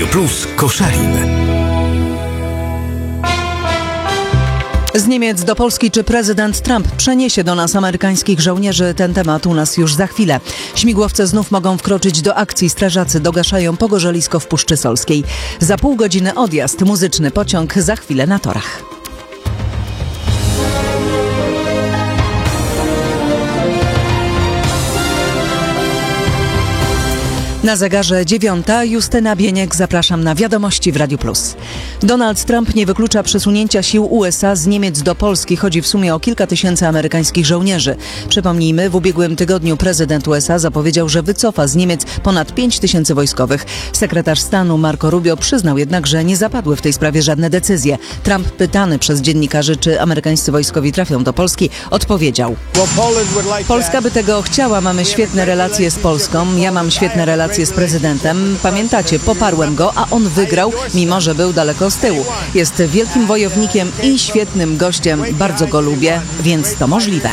Plus Koszalin. Z Niemiec do Polski, czy prezydent Trump przeniesie do nas amerykańskich żołnierzy? Ten temat u nas już za chwilę. Śmigłowce znów mogą wkroczyć do akcji. Strażacy dogaszają pogorzelisko w Puszczy Solskiej. Za pół godziny odjazd. Muzyczny pociąg za chwilę na torach. Na zegarze 9:00. Justyna Bieniek, zapraszam na Wiadomości w Radiu Plus. Donald Trump nie wyklucza przesunięcia sił USA z Niemiec do Polski. Chodzi w sumie o kilka tysięcy amerykańskich żołnierzy. Przypomnijmy, w ubiegłym tygodniu prezydent USA zapowiedział, że wycofa z Niemiec ponad 5 tysięcy wojskowych. Sekretarz stanu Marco Rubio przyznał jednak, że nie zapadły w tej sprawie żadne decyzje. Trump, pytany przez dziennikarzy, czy amerykańscy wojskowi trafią do Polski, odpowiedział: Polska by tego chciała, mamy świetne relacje z Polską, ja mam świetne relacje z prezydentem. Pamiętacie, poparłem go, a on wygrał, mimo że był daleko z tyłu. Jest wielkim wojownikiem i świetnym gościem. Bardzo go lubię, więc to możliwe.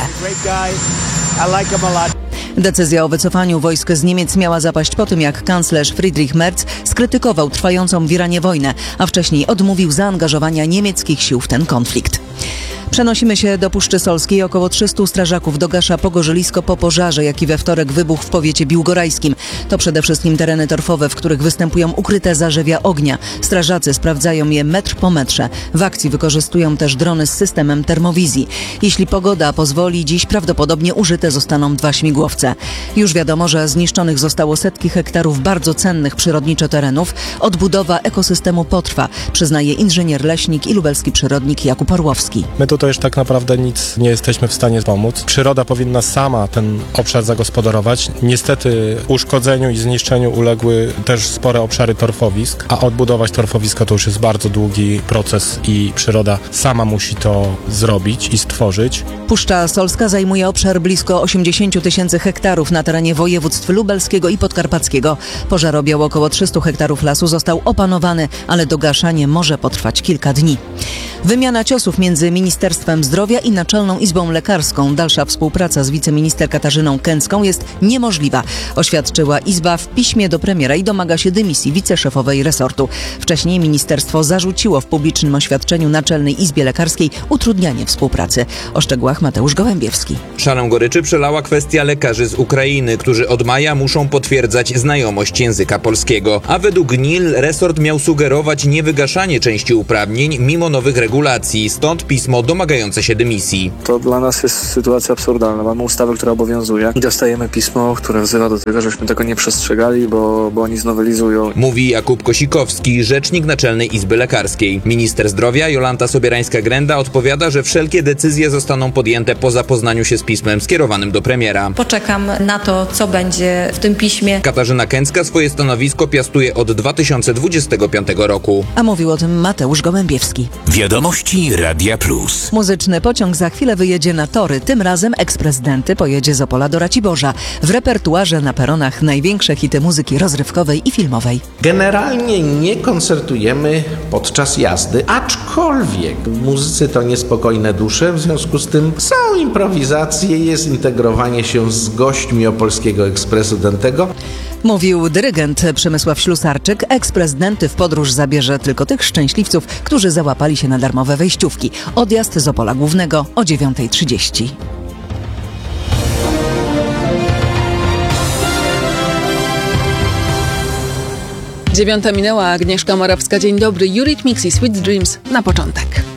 Decyzja o wycofaniu wojsk z Niemiec miała zapaść po tym, jak kanclerz Friedrich Merz skrytykował trwającą w Iranie wojnę, a wcześniej odmówił zaangażowania niemieckich sił w ten konflikt. Przenosimy się do Puszczy Solskiej. Około 300 strażaków dogasza pogorzelisko po pożarze, jaki we wtorek wybuchł w powiecie biłgorajskim. To przede wszystkim tereny torfowe, w których występują ukryte zarzewia ognia. Strażacy sprawdzają je metr po metrze. W akcji wykorzystują też drony z systemem termowizji. Jeśli pogoda pozwoli, dziś prawdopodobnie użyte zostaną 2 śmigłowce. Już wiadomo, że zniszczonych zostało setki hektarów bardzo cennych przyrodniczo terenów. Odbudowa ekosystemu potrwa, przyznaje inżynier leśnik i lubelski przyrodnik Jakub Orłowski. My tutaj już tak naprawdę nic nie jesteśmy w stanie pomóc. Przyroda powinna sama ten obszar zagospodarować. Niestety uszkodzeniu i zniszczeniu uległy też spore obszary torfowisk, a odbudować torfowiska to już jest bardzo długi proces i przyroda sama musi to zrobić i stworzyć. Puszcza Solska zajmuje obszar blisko 80 tysięcy hektarów na terenie województw lubelskiego i podkarpackiego. Pożarobiał około 300 hektarów lasu został opanowany, ale dogaszanie może potrwać kilka dni. Wymiana ciosów między Ministerstwem Zdrowia i Naczelną Izbą Lekarską. Dalsza współpraca z wiceminister Katarzyną Kęcką jest niemożliwa, oświadczyła Izba w piśmie do premiera i domaga się dymisji wiceszefowej resortu. Wcześniej ministerstwo zarzuciło w publicznym oświadczeniu Naczelnej Izbie Lekarskiej utrudnianie współpracy. O szczegółach Mateusz Gołębiewski. Szalę goryczy przelała kwestia lekarzy z Ukrainy, którzy od maja muszą potwierdzać znajomość języka polskiego. A według NIL resort miał sugerować niewygaszanie części uprawnień mimo nowych regulacji. Stąd pismo domagające się dymisji. To dla nas jest sytuacja absurdalna. Mamy ustawę, która obowiązuje i dostajemy pismo, które wzywa do tego, żeśmy tego nie przestrzegali, bo oni znowelizują. Mówi Jakub Kosikowski, rzecznik Naczelnej Izby Lekarskiej. Minister zdrowia Jolanta Sobierańska-Grenda odpowiada, że wszelkie decyzje zostaną podjęte po zapoznaniu się z pismem skierowanym do premiera. Poczekam na to, co będzie w tym piśmie. Katarzyna Kęcka swoje stanowisko piastuje od 2025 roku. A mówił o tym Mateusz Gołębiewski. Wiadomości Radia Plus. Muzyczny pociąg za chwilę wyjedzie na tory. Tym razem eks-prezydenty pojedzie z Opola do Raciborza. W repertuarze na peronach największe hity muzyki rozrywkowej i filmowej. Generalnie nie koncertujemy podczas jazdy, aczkolwiek muzycy to niespokojne dusze, w związku z tym są improwizacje, jest integrowanie się z gośćmi Opolskiego Ekspresu Dentego. Mówił dyrygent Przemysław Ślusarczyk. Eks-prezydenty w podróż zabierze tylko tych szczęśliwców, którzy załapali się na darmowe wejściówki. Odjazd z Opola Głównego o 9:30. 9:00 minęła, Agnieszka Morawska. Dzień dobry. Eurythmics i Sweet Dreams na początek.